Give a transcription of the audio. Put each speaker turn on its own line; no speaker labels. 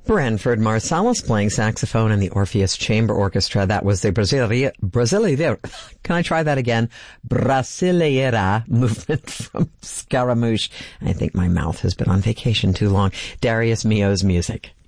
Branford Marsalis playing saxophone in the Orpheus Chamber Orchestra. That was the Brasileira. Can I try that again? Brasileira movement from Scaramouche. I think my mouth has been on vacation too long. Darius Milhaud's music.